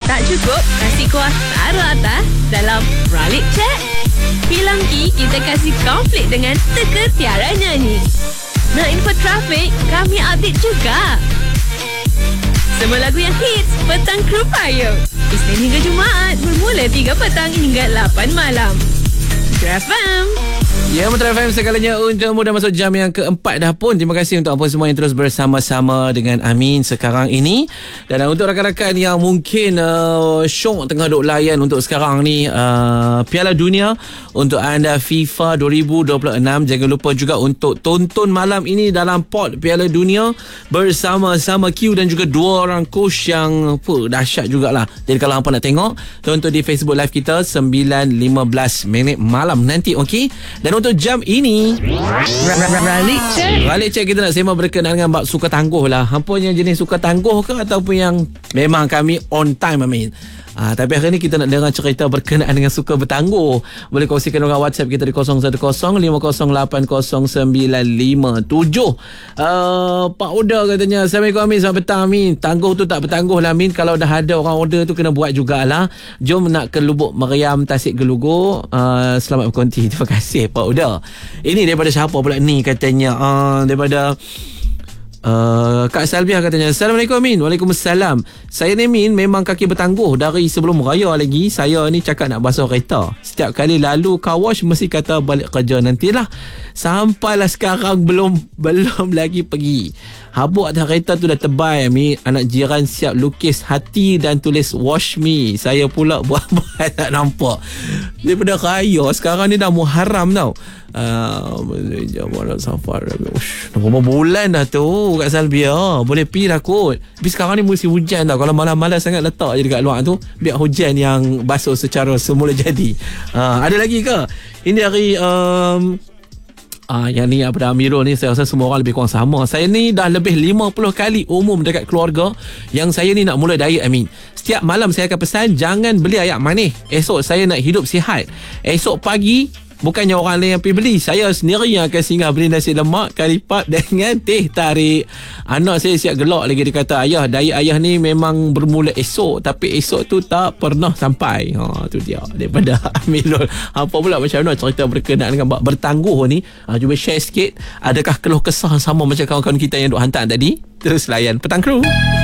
Tak cukup kasih kuah taruh atas dalam Ralik Chat? Pilangki kita kasih konflik dengan teka tiara nyanyi. Nak info trafik, kami update juga. Semua lagu yang hits, Petang Kru Payung. Isnin hingga Jumaat, bermula 3 petang hingga 8 malam. FM. Ya, Metro FM segalanya untuk dah masuk jam yang keempat dah pun. Terima kasih untuk apa semua yang terus bersama-sama dengan Amin sekarang ini. Dan untuk rakan-rakan yang mungkin syok tengah duk layan untuk sekarang ni Piala Dunia untuk anda FIFA 2026. Jangan lupa juga untuk tonton malam ini dalam pot Piala Dunia bersama-sama Q dan juga dua orang coach yang dahsyat jugalah. Jadi kalau hampa nak tengok, tonton di Facebook Live kita 9.15 minit malam nanti, okey? Dan untuk jam ini Ralik Cek kita nak sembang berkenaan dengan bab suka tangguh lah. Hampa yang jenis suka tangguh ke ataupun yang memang kami on time, Amin? Tapi hari ni kita nak dengar cerita berkenaan dengan suka bertangguh. Boleh kongsikan dengan WhatsApp kita di 010-508-0957. Pak Oda katanya, Assalamualaikum Amin, selamat petang Amin. Tangguh tu tak bertangguh lah Amin. Kalau dah ada orang order tu kena buat jugalah. Jom nak ke Lubuk Meriam, Tasik Gelugur. Selamat berkonti. Terima kasih Pak Oda. Ini daripada siapa pula ni katanya? Daripada Kak Salbiah katanya, Assalamualaikum Amin. Waalaikumsalam. Saya ni Min memang kaki bertangguh dari sebelum raya lagi. Saya ni cakap nak basuh kereta. Setiap kali lalu car wash mesti kata balik kerja nantilah. Sampailah sekarang belum lagi pergi. Habuk atas kereta tu dah tebal Amin. Anak jiran siap lukis hati dan tulis wash me. Saya pula buat-buat tak nampak. Daripada raya sekarang ni dah Muharram tau. Jamaah safar berapa bulan dah tu Kak Salbia. Boleh pergi dah kot. Tapi sekarang ni musim hujan tau. Kalau malas-malas sangat letak je dekat luar tu, biar hujan yang basuh secara semula jadi. Ada lagi ke? Ini dari yang ni apa Amirul ni, saya rasa semua orang lebih kurang sama. Saya ni dah lebih 50 kali umum dekat keluarga yang saya ni nak mula diet Amin. Setiap malam saya akan pesan jangan beli ayam manis. Esok saya nak hidup sihat. Esok pagi bukannya orang lain yang pergi beli, saya sendiri yang akan singgah beli nasi lemak, kari pap dengan teh tarik. Anak saya siap gelak lagi. Dia kata, ayah, diet ayah ni memang bermula esok, tapi esok tu tak pernah sampai. Tu dia daripada Amirul. Apa pula macam mana cerita berkenaan dengan bertangguh ni? Cuba share sikit. Adakah keluh kesah sama macam kawan-kawan kita yang duk hantar tadi? Terus layan Petang Kru.